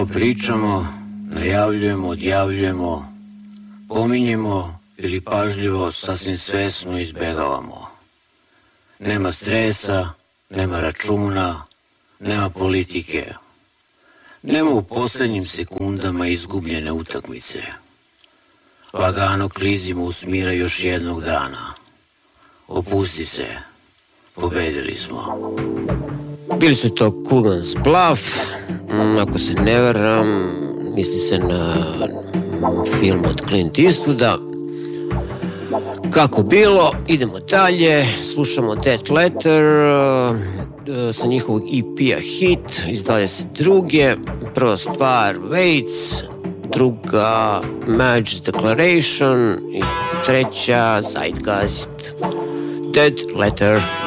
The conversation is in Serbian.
Malo pričamo, najavljujemo, odjavljujemo, pominjemo ili pažljivo, sasvim svesno izbegavamo. Nema stresa, nema računa, nema politike. Nema u posljednjim sekundama izgubljene utakmice. Lagano klizimo u smira još jednog dana. Opusti se, pobedili smo. Bili su to Coogan's Bluff, ako se ne varam, misli se na film od Clint Eastwooda. Kako bilo, idemo dalje, slušamo Dead Letter sa njihovog EP-a Hit iz 22. Prva stvar Waits, druga Madge's Declaration i treća Zeitgeist. Dead Letter.